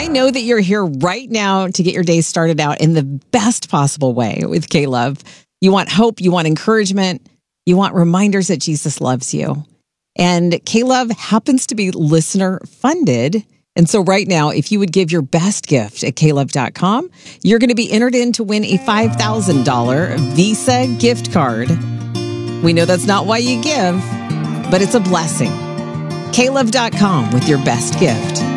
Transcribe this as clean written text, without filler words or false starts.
know that you're here right now to get your day started out in the best possible way with K-Love. You want hope, you want encouragement, you want reminders that Jesus loves you. And K-Love happens to be listener funded. And so right now, if you would give your best gift at klove.com, you're going to be entered in to win a $5,000 Visa gift card. We know that's not why you give, but it's a blessing. klove.com with your best gift.